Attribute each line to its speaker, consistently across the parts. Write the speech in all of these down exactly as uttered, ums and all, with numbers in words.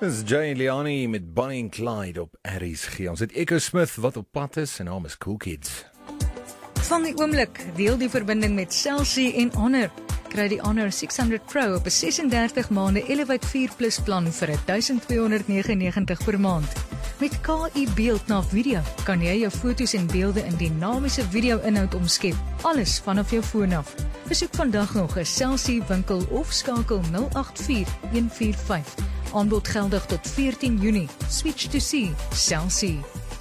Speaker 1: Dis Jay Leoni met Bonnie en Clyde op R S G. Ons het Echo Smith wat op pad is en naam is Cool Kids.
Speaker 2: Vang die oomblik, deel die verbinding met Cell C en Honor. Kry die Honor six hundred Pro op 'n sesendertig maande Elevate four Plus plan vir twaalf negenennegentig per maand. Met K I beeld na video kan jy jou foto's en beelde in dinamiese video-inhoud omskep, alles vanaf jou foon af. Besoek vandag nog 'n Cell C winkel of skakel nul agt vier een vier vyf. Aanbod geldig tot veertien Junie. Switch to C, Cell C.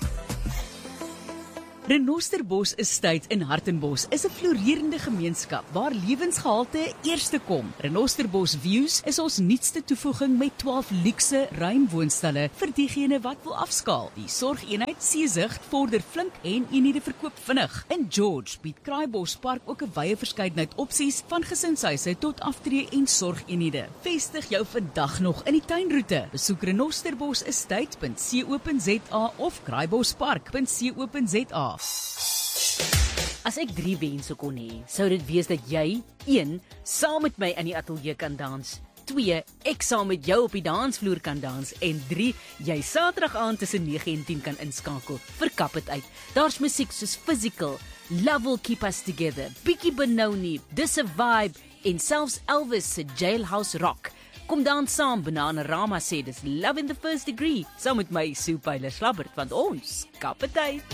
Speaker 3: Renosterbos Estate in Hartenbos is 'n floreerende gemeenskap waar lewensgehalte eerste kom. Renosterbos Views is ons nuutste toevoeging met twaalf luukse ruim woonstelle vir diegene wat wil afskaal. Die sorgeenheid Seezicht vorder flink en eenhede verkoop vinnig. In George bied Kraaibos Park ook 'n wye verskeidenheid opsies van gesinshuise tot aftree en sorgeenhede. Vestig jou vandag nog in die tuinroete. Besoek renosterbos estate punt co punt za of kraaibospark punt co punt za.
Speaker 4: As ek drie wense kon hê, sou dit wees dat jy, een, saam met my in die ateljee kan dans, twee, ek saam met jou op die dansvloer kan dans, en drie, jy Saterdag aand tussen nege en tien kan inskakel. Verkap het uit. Daar's musiek soos Physical, Love Will Keep Us Together, Bietjie Benoni, Dis a Vibe, en selfs Elvis se Jailhouse Rock. Kom dan saam, Bananarama sê dis Love in the First Degree, saam met my Sue Pyler Slabbert, want ons kap het uit.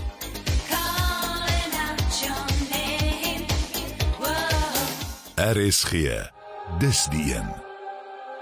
Speaker 5: R S G, dis die een.